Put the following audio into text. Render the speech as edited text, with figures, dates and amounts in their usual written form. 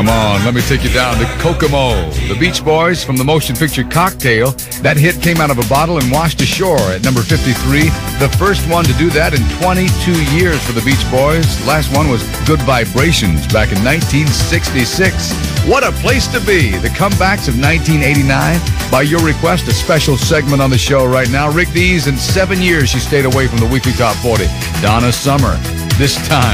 Come on, let me take you down to Kokomo. The Beach Boys from the motion picture Cocktail. That hit came out of a bottle and washed ashore at number 53. The first one to do that in 22 years for the Beach Boys. Last one was Good Vibrations back in 1966. What a place to be. The comebacks of 1989. By your request, a special segment on the show right now. Rick Dees, in 7 years she stayed away from the weekly top 40. Donna Summer. This time